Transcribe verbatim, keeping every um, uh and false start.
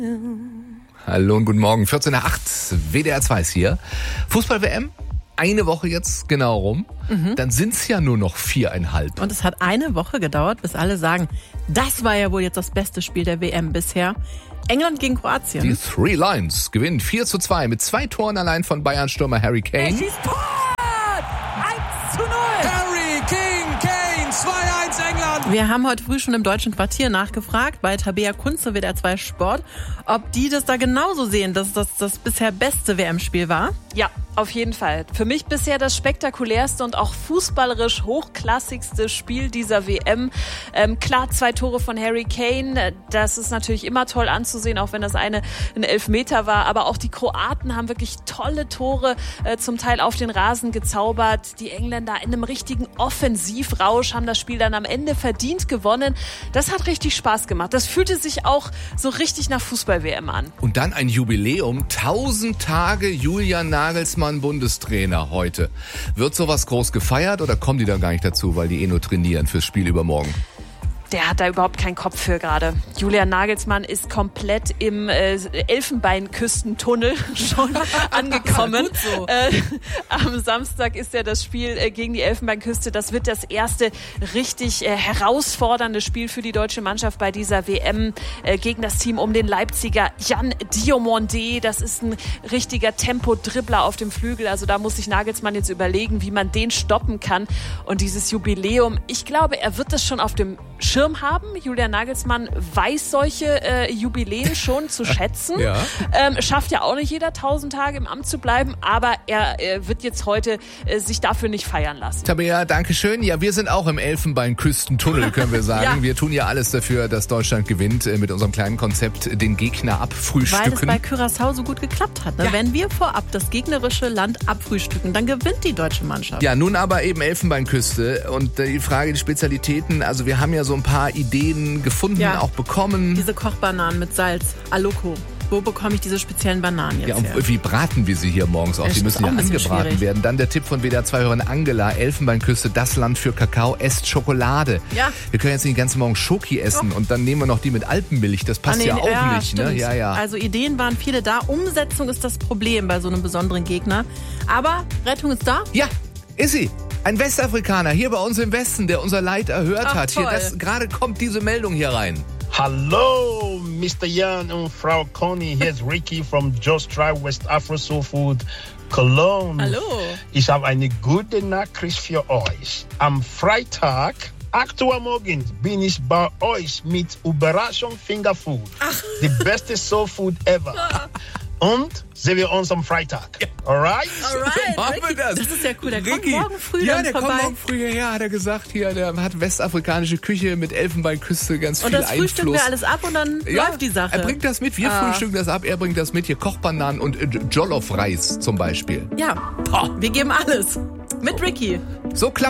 Hallo und guten Morgen, vierzehn Uhr acht, W D R zwei ist hier. Fußball-W M, eine Woche jetzt genau rum. Mhm. Dann sind es ja nur noch viereinhalb. Und es hat eine Woche gedauert, bis alle sagen, das war ja wohl jetzt das beste Spiel der W M bisher. England gegen Kroatien. Die Three Lions gewinnen vier zu zwei mit zwei Toren allein von Bayern-Stürmer Harry Kane. Er schießt Tor! eins zu null! Harry King Kane, zwei eins England! Wir haben heute früh schon im deutschen Quartier nachgefragt, bei Tabea Kunze, W D R zwei Sport, ob die das da genauso sehen, dass das das bisher beste W M-Spiel war. Ja, auf jeden Fall. Für mich bisher das spektakulärste und auch fußballerisch hochklassigste Spiel dieser W M. Ähm, klar, zwei Tore von Harry Kane, das ist natürlich immer toll anzusehen, auch wenn das eine ein Elfmeter war. Aber auch die Kroaten haben wirklich tolle Tore äh, zum Teil auf den Rasen gezaubert. Die Engländer in einem richtigen Offensivrausch haben das Spiel dann am Ende verdient gewonnen. Das hat richtig Spaß gemacht. Das fühlte sich auch so richtig nach Fußball-W M an. Und dann ein Jubiläum, tausend Tage Julian Nagelsmann Bundestrainer heute. Wird sowas groß gefeiert oder kommen die da gar nicht dazu, weil die eh nur trainieren fürs Spiel übermorgen? Der hat da überhaupt keinen Kopf für gerade. Julian Nagelsmann ist komplett im äh, Elfenbeinküstentunnel schon angekommen. Gut so. Äh, am Samstag ist ja das Spiel äh, gegen die Elfenbeinküste. Das wird das erste richtig äh, herausfordernde Spiel für die deutsche Mannschaft bei dieser W M äh, gegen das Team um den Leipziger Jan Diomandé. Das ist ein richtiger Tempo-Dribbler auf dem Flügel. Also da muss sich Nagelsmann jetzt überlegen, wie man den stoppen kann. Und dieses Jubiläum, ich glaube, er wird das schon auf dem Schirm haben. Julian Nagelsmann weiß solche äh, Jubiläen schon zu schätzen. Ja. Ähm, schafft ja auch nicht jeder tausend Tage im Amt zu bleiben, aber er äh, wird jetzt heute äh, sich dafür nicht feiern lassen. Tabea, danke schön. Ja, wir sind auch im Elfenbeinküstentunnel, können wir sagen. Ja. Wir tun ja alles dafür, dass Deutschland gewinnt, äh, mit unserem kleinen Konzept den Gegner abfrühstücken. Weil es bei Curaçao so gut geklappt hat. Ne? Ja. Wenn wir vorab das gegnerische Land abfrühstücken, dann gewinnt die deutsche Mannschaft. Ja, nun aber eben Elfenbeinküste und äh, die Frage, die Spezialitäten, also wir haben ja so ein paar Ideen gefunden, Ja. auch bekommen. Diese Kochbananen mit Salz, Aloko. Wo bekomme ich diese speziellen Bananen jetzt Ja, und her? wie braten wir sie hier morgens auf? Das Die ist müssen auch ja ein bisschen angebraten schwierig. werden. Dann der Tipp von W D R zwei-Hörerin Angela, Elfenbeinküste, das Land für Kakao, esst Schokolade. Ja. Wir können jetzt nicht den ganzen Morgen Schoki essen und dann nehmen wir noch die mit Alpenmilch. Das passt Ah, nee, ja auch ja, nicht. Ne? stimmt. Ja, ja. Also Ideen waren viele da. Umsetzung ist das Problem bei so einem besonderen Gegner. Aber Rettung ist da. Ja, ist sie. Ein Westafrikaner hier bei uns im Westen, der unser Leid erhört Ach, hat. Hier, toll. das, gerade kommt diese Meldung hier rein. Hallo, Mister Jan und Frau Conny. Hier ist Ricky from Just Try West Afro Soul Food Cologne. Hallo. Ich habe eine gute Nachricht für euch. Am Freitag, acht Uhr morgens, bin ich bei euch mit Überraschung Fingerfood. Die beste Soul Food ever. Und sehen wir uns am Freitag. Alright? Alright, Machen wir Ricky, das. das ist ja cool. Der kommt Ricky. morgen früh Ja, dann der vorbei. kommt morgen früh hierher, hat er gesagt. Hier, der hat westafrikanische Küche mit Elfenbeinküste, ganz Und viel das frühstücken Einfluss. wir alles ab und dann Ja, läuft die Sache. Er bringt das mit, wir Ah. frühstücken das ab, er bringt das mit. Hier Kochbananen und äh, Jollof-Reis zum Beispiel. Ja, wir geben alles. Mit Ricky. So klappt